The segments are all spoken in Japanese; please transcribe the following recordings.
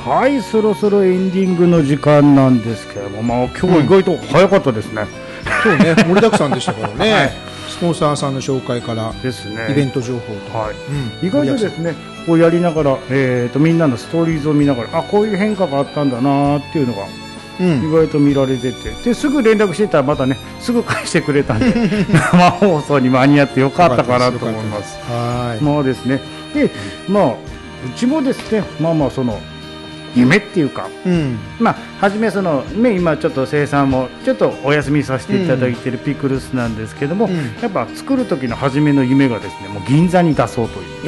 はい、そろそろエンディングの時間なんですけども、まあ、今日意外と早かったですね。 そうね、盛りだくさんでしたからね。 はい、 スポンサーさんの紹介からですね、 イベント情報と、 はい、意外とですね、こうやりながら、みんなのストーリーズを見ながら、あ、こういう変化があったんだなっていうのが、意外と見られてて、ですぐ連絡してたらまたね、すぐ返してくれたんで生放送に間に合ってよかったかなと思います。はい、まあですね、で、まあうちもですね、まあまあその夢っていうか、まあ初めそのね、今ちょっと生産もちょっとお休みさせていただいているピクルスなんですけども、やっぱ作る時の初めの夢がですね、もう銀座に出そうという。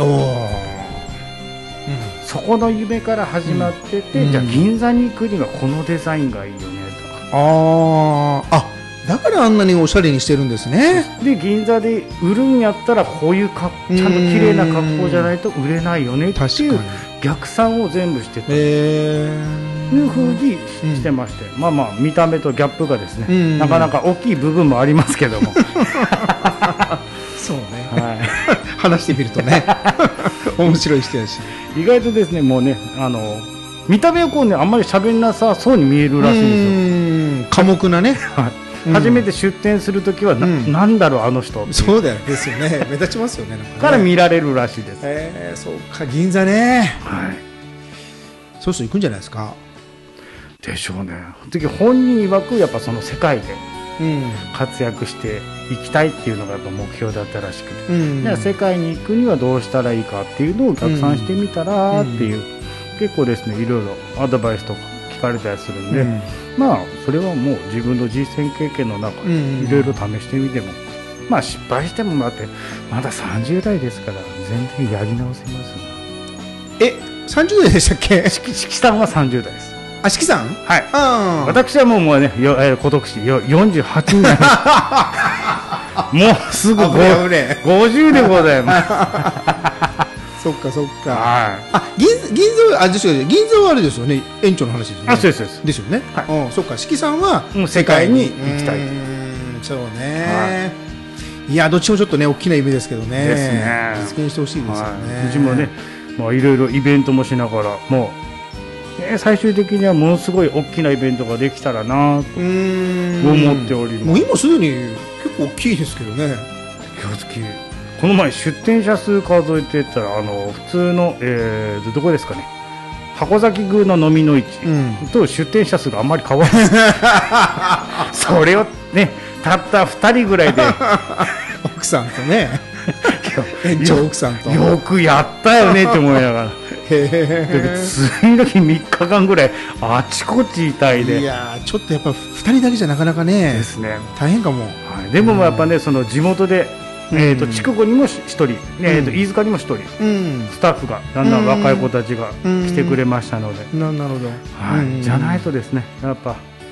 そこの夢から始まってて、じゃあ銀座に行くにはこのデザインがいいよねとか、 だからあんなにおしゃれにしてるんですね。 で銀座で売るんやったらこういうちゃんと綺麗な格好じゃないと売れないよねっていう逆算を全部してたいう風にしてまして、まあまあ見た目とギャップがですね、なかなか大きい部分もありますけどもそうね、はい、話してみるとね面白い人やし、 意外とですね、もうね、見た目はこうね、あんまり喋んなさそうに見えるらしいんですよ。 寡黙なね初めて出店するときはなんだろうあの人、 そうだよですよね、目立ちますよね、 から見られるらしいです。 そうか、銀座ね、はい、そうすると行くんじゃないですか。 でしょうね。次本人曰くやっぱその世界で活躍していきたいっていうのがやっぱ目標だったらしくて、じゃあ世界に行くにはどうしたらいいかっていうのを逆算してみたらっていう、結構ですね、いろいろアドバイスとか聞かれたりするんで、まあそれはもう自分の実践経験の中でいろいろ試してみても、まあ失敗してもだってまだ30代ですから全然やり直せます。 30代でしたっけ？ 四季さんは30代です。 あ、四季さん？ はい。私はもうね、今年48になります。もうすぐ50でございます。 そっかそっか。はい。銀座はあれですよね。園長の話ですよね。 あ、そうです。 ですよね。はい。そっか。四季さんは世界に行きたい。そうね。いや、どっちもちょっとね、大きな夢ですけどね。ですね。実現してほしいですよね。 うちもね、まあいろいろイベントもしながら、もう最終的にはものすごい大きなイベントができたらなと思っております。 もう今すでに結構大きいですけどね。 この前出店者数数えてたら普通の、どこですかね、箱崎宮の飲みの市と出店者数があんまり変わらないそれをね、たった2人ぐらいで奥さんとね園長奥さんとよくやったよねって思いながら次の日3日間ぐらいあちこち痛いで、 いやちょっとやっぱ2人だけじゃなかなかね、 ですね、 大変かも。 でもやっぱね、その地元で筑後にも1人、飯塚にも1人、スタッフがだんだん若い子たちが来てくれましたので、 なるほど、 じゃないとですね、やっぱ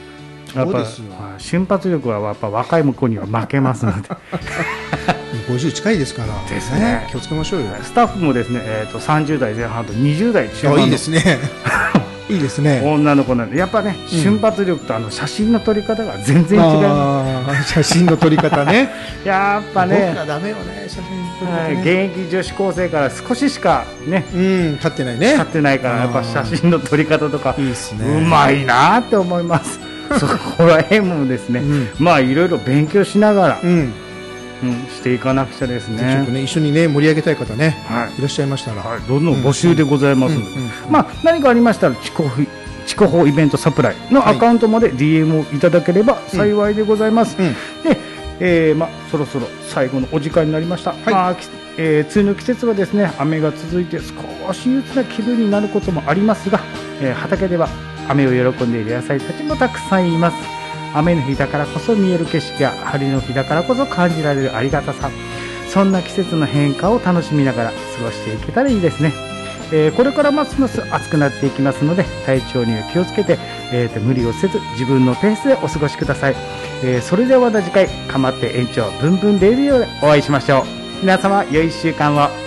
瞬発力はやっぱ若い向こうには負けますので 50近いですからですね、 気をつけましょうよ。 スタッフもですね、30代前半と20代中盤のいいですねいいですね、 女の子なんで、やっぱね、瞬発力と写真の撮り方が全然違います。 写真の撮り方ねやっぱね、 僕はダメよね、写真撮り方ね。 現役女子高生から少ししかね、 立ってないね、 立ってないから、やっぱ写真の撮り方とかいいですね、 うまいなって思いますそこら辺もですね、まあいろいろ勉強しながらしていかなくちゃですね。 ちょっとね、一緒にね盛り上げたい方ね、いらっしゃいましたら、 どんどん募集でございますので、まあ何かありましたらチコホイベントサプライのアカウントまで DM をいただければ幸いでございます。で、まあそろそろ最後のお時間になりました。梅雨の季節はですね、雨が続いて少し憂鬱な気分になることもありますが、畑では雨を喜んでいる野菜たちもたくさんいます。雨の日だからこそ見える景色や晴れの日だからこそ感じられるありがたさ、そんな季節の変化を楽しみながら過ごしていけたらいいですね。これからますます暑くなっていきますので、体調には気をつけて、無理をせず自分のペースでお過ごしください。それではまた次回、かまって園長ブンブンデイビーでお会いしましょう。皆様良い1週間を。